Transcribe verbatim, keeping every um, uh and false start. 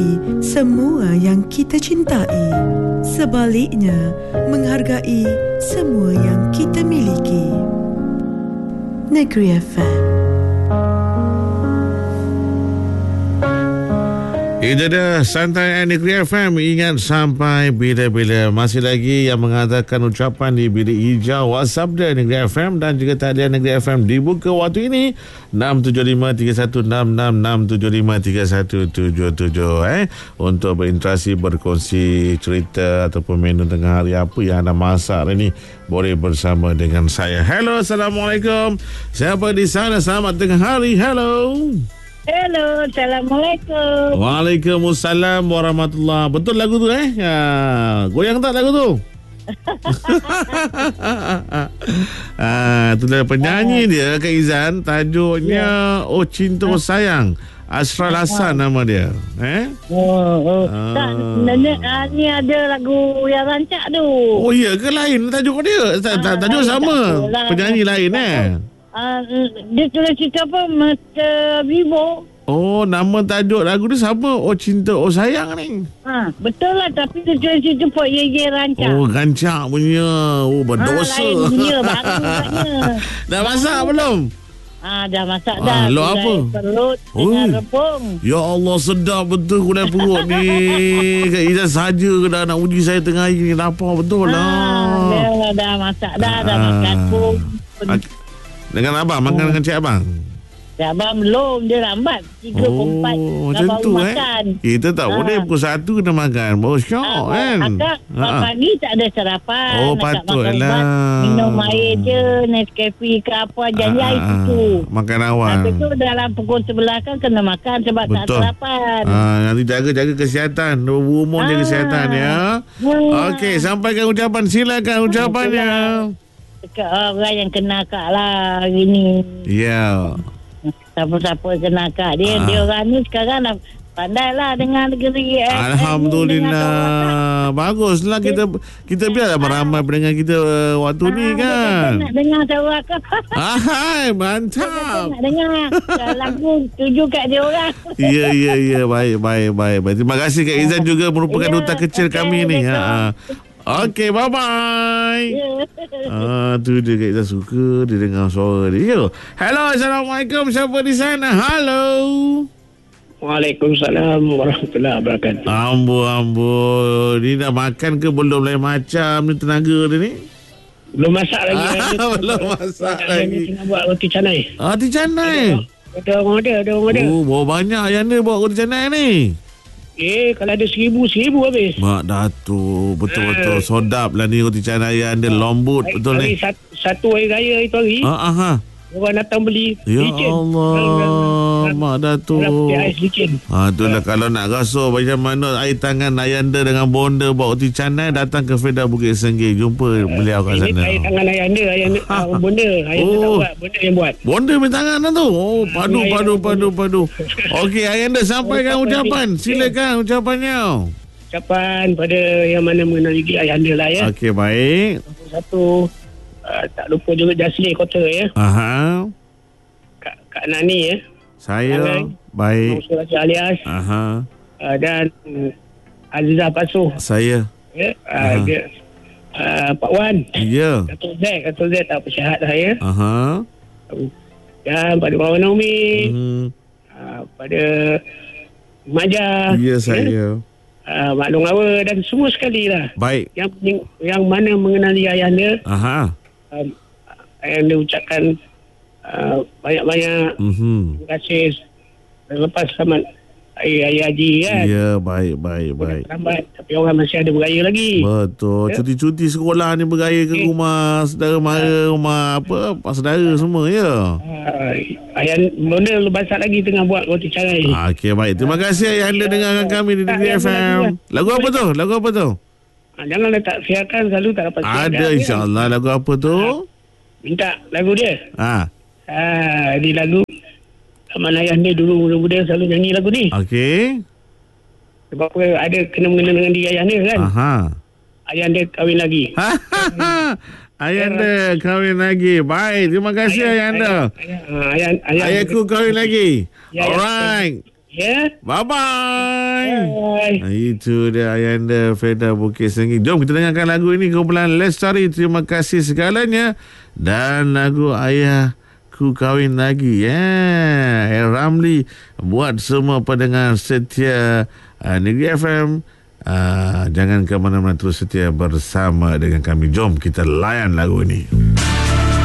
semua yang kita cintai. Sebaliknya, menghargai semua yang kita miliki. Negeri F M. Itu dah Santai Negeri F M. Ingat sampai bila-bila. Masih lagi yang mengatakan ucapan di bilik hijau WhatsApp dia Negeri F M dan juga talian Negeri F M dibuka waktu ini enam tujuh lima tiga satu enam enam enam tujuh lima tiga satu tujuh tujuh eh untuk berinteraksi, berkongsi cerita ataupun menu tengah hari apa yang anda masak hari ini, boleh bersama dengan saya. Hello, Assalamualaikum. Siapa di sana? Selamat tengah hari. Hello. Hello, Assalamualaikum. Waalaikumsalam warahmatullahi. Betul lagu tu eh? Ha, goyang tak lagu tu? Ah, tu dah penyanyi dia Kak Izan, tajuknya Oh Cinta Oh Sayang. Asral Hasan nama dia. Eh? Oh, oh. Ah. Tak, ni, ah, ni ada lagu yang rancak tu. Oh ya ke lain tajuk dia? Tak, tak, tajuk sama. Penyanyi lain eh? Uh, dia tulis cerita apa? Mister Vivo. Oh, nama tajuk lagu dia sama. Oh Cinta Oh Sayang ni. Ha, betul lah, tapi dia tulis cerita Pok Ye Ye rancak. Oh, rancak punya. Oh, berdosa. Ha, lain punya, baru katnya. Dah masak belum? Ah, dah masak Ah, dah. lo Gulai apa? Perut Oh. dengan rebung. Ya Allah, sedap betul gulai perut ni. Kak Izan saja dah nak uji saya tengah hari ni. Lapar betul lah. Ah, dia dah masak dah, dah Ah. makan pun. Ak- Dengan abang, makan dengan cik abang. Ya, abang belum, dia lambat. Tiga Oh, pukul empat macam baru tu eh. makan. Kita tak Ah. boleh pukul satu kena makan. Baru syok Ah, kan. Akak Ah. pagi tak ada sarapan. Oh, Akak patutlah. makan ubat, minum air je, Nescafe ke apa, janji Ah, air ah, susu. Makan awal. Habis tu dalam pukul sebelah kan kena makan sebab tak Betul. sarapan. Ah, nanti jaga-jaga kesihatan. Berumur jaga Ah. kesihatan ya. Hmm. Okey, sampaikan ucapan. Silakan ucapannya. Dekat orang yang kena akak lah hari ni. Ya. Siapa-siapa kena akak dia. Ah. Dia orang ni sekarang dah pandai lah dengan negeri. Eh, Alhamdulillah. Baguslah kita kita biarlah beramai pendengar kita uh, waktu ni kan. Nak dengar suara akak. Hai, mantap. Nak dengar lagu tuju kat dia orang. Ya, ya, ya. Baik, baik, baik, baik. Terima kasih Kak Izan juga merupakan Ya, duta kecil okey, kami ni. betul. Ha. Okey, bye-bye. Ya. Ah, tu dia Kak Izan suka dia dengar suara dia. Yo. Hello, Assalamualaikum. Siapa di sana? Halo. Waalaikumsalam warahmatullahi wabarakatuh. Ambo, ambo. Ni dah makan ke belum lain macam ni tenaga dia ni? Belum masak lagi. Ah, belum masak lagi. Tengah buat roti canai. Ah, di canai. Ada orang ada, ada orang ada. Oh, bawa banyak yang dia bawa roti canai ni. Eh, kalau ada seribu, seribu habis. Mak Datuk, betul-betul sodap lah ni roti canai yang dia lembut. Hari- Betul hari ni. Satu, satu hari raya itu hari, Ah, ah, ah. orang datang beli Ya licin. Allah, Mak Datuk. Dalam peti ais licin. Ha, itulah kalau nak rasa macam mana air tangan Ayanda dengan bonda bawa roti canai, datang ke Feda Bukit Senggih. Jumpa beliau kat Ini sana. air tangan ayah anda, ayah anda, ah, bonda. Ayah anda tak Oh. buat, bonda yang buat. Bonda main tangan lah tu. Oh, padu, Air padu, tangan padu, padu. Okey, Ayanda sampaikan Oh, ucapan. okay. Silakan ucapannya. Ucapan pada yang mana mengenali ayah anda lah ya. Okey, baik. Satu, uh, tak lupa juga Jasli Kota ya. Aha. Kak, Kak Nani ya. Saya Jangan. baik. Musuh Raja alias. Aha. Uh, dan uh, Azizah Pasuh. Saya. Ya, Aha. uh, dia, uh, Pak Wan. Ya. Datuk Z, Datuk Z tak bersihat dah ya. Aha. Dan pada Bawa Naomi, Hmm. uh, pada Maja, Ya, saya. uh, Mak Long Awa dan semua sekali lah. Baik. Yang yang mana mengenali ayah anda, Aha. um, ayah anda ucapkan uh, banyak-banyak Mhm. terima kasih. Lepas selamat Hari Raya Haji kan. Ya, baik, baik, baik. Lambat, tapi orang masih ada beraya lagi. Betul. Ya. Cuti-cuti sekolah ni bergaya ke Eh. rumah saudara mara, rumah apa, pak saudara semua ya. Uh, ayah Bonda lepas lagi tengah buat roti canai. Ah, okey, baik. Terima kasih ayah anda dengarkan kami di Tak, Negeri yang F M. Lagu apa tu? Lagu apa tu? Ah, jangan letak siarkan selalu tak dapat siarkan. Ada insya-Allah. Lagu apa tu? Minta lagu dia. Ah, Ah, di lagu Aman ayah dia dulu muda-muda selalu nyanyi lagu ni. okey. Sebab apa ada kena mengena dengan diri ayah dia kan. Aha. Ayah dia kahwin lagi. Ayah anda kahwin lagi. Baik, terima kasih ayah anda. Ayah, ayah, ayah, ayah, Ayahku kahwin lagi. Ya, ya. Alright. Ya. Bye-bye. Bye. Nah, itu dia Ayanda Freda Bukit Senggih. Jom kita dengarkan lagu ini kumpulan Lestari. Terima kasih segalanya. Dan lagu Ayah Ku Kahwin Lagi. Ya, yeah. Ramli buat semua pendengar setia uh, Negeri F M. Uh, jangan ke mana-mana, terus setia bersama dengan kami. Jom kita layan lagu ini.